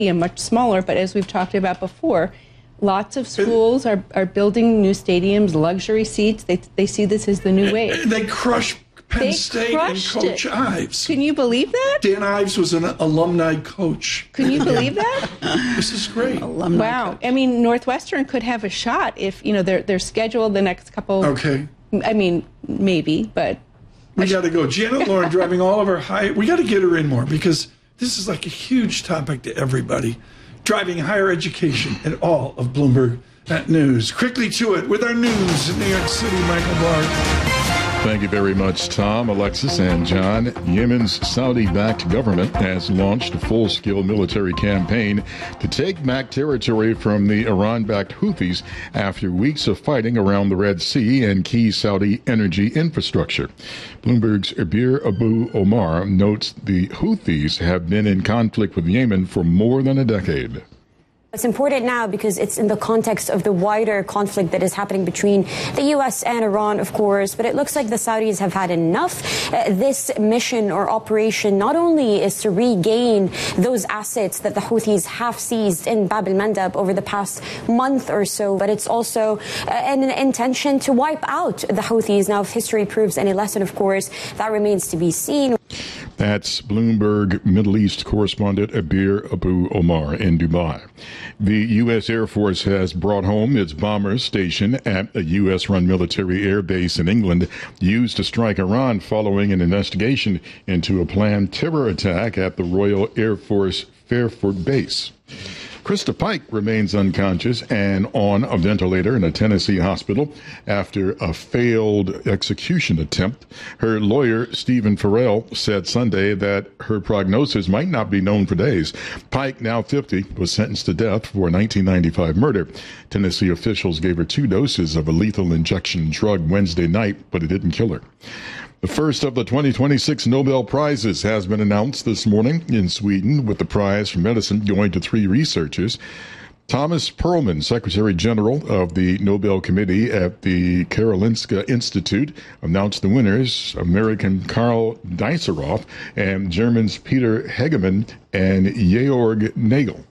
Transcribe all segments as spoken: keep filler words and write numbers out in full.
much smaller, but as we've talked about before, lots of schools are, are building new stadiums, luxury seats. They, they see this as the new wave. They crush Penn They State and Coach it. Ives. Can you believe that? Dan Ives was an alumni coach. Can you believe that? This is great. Alumni Wow. coach. I mean, Northwestern could have a shot if, you know, they're, they're scheduled the next couple. Okay. I mean, maybe, but. We got to go. Janet Lauren driving all of our high. We got to get her in more because this is like a huge topic to everybody. Driving higher education in all of Bloomberg News. Quickly to it with our news in New York City, Michael Barr. Thank you very much, Tom, Alexis, and John. Yemen's Saudi-backed government has launched a full-scale military campaign to take back territory from the Iran-backed Houthis after weeks of fighting around the Red Sea and key Saudi energy infrastructure. Bloomberg's Abir Abu Omar notes the Houthis have been in conflict with Yemen for more than a decade. It's important now because it's in the context of the wider conflict that is happening between the U S and Iran, of course. But it looks like the Saudis have had enough. Uh, this mission or operation not only is to regain those assets that the Houthis have seized in Bab el-Mandab over the past month or so, but it's also uh, an intention to wipe out the Houthis. Now, if history proves any lesson, of course, that remains to be seen. That's Bloomberg Middle East correspondent Abir Abu Omar in Dubai. The U S Air Force has brought home its bombers stationed at a U S-run military air base in England used to strike Iran following an investigation into a planned terror attack at the Royal Air Force Fairford base. Krista Pike remains unconscious and on a ventilator in a Tennessee hospital after a failed execution attempt. Her lawyer, Stephen Farrell, said Sunday that her prognosis might not be known for days. Pike, now fifty, was sentenced to death for a nineteen ninety-five murder. Tennessee officials gave her two doses of a lethal injection drug Wednesday night, but it didn't kill her. The first of the twenty twenty-six Nobel Prizes has been announced this morning in Sweden, with the prize for medicine going to three researchers. Thomas Perlman, Secretary General of the Nobel Committee at the Karolinska Institute, announced the winners, American Karl Deiseroff and Germans Peter Hegemann and Georg Nagel,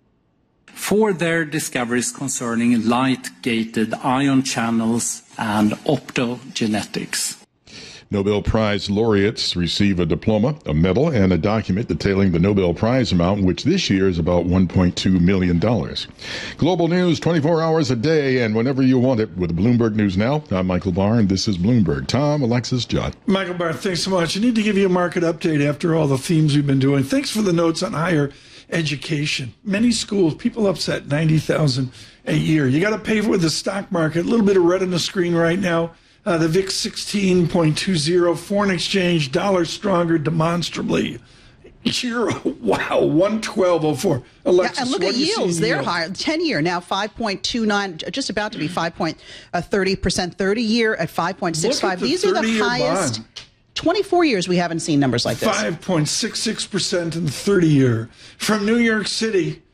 for their discoveries concerning light-gated ion channels and optogenetics. Nobel Prize laureates receive a diploma, a medal, and a document detailing the Nobel Prize amount, which this year is about one point two million dollars. Global news twenty-four hours a day and whenever you want it with Bloomberg News Now. I'm Michael Barr, and this is Bloomberg. Tom, Alexis, John. Michael Barr, thanks so much. I need to give you a market update after all the themes we've been doing. Thanks for the notes on higher education. Many schools, people upset, ninety thousand dollars a year. You got to pay for the stock market. A little bit of red on the screen right now. Uh, the V I X sixteen point two zero, foreign exchange, dollar stronger demonstrably. Euro, wow, one twelve oh four. Alexis, yeah, and look at yields. They're higher. ten-year now, five point two nine, just about to be five point three zero percent. thirty-year at five point six five. The These are the highest. Bond. twenty-four years we haven't seen numbers like this. five point six six percent in the thirty-year. From New York City,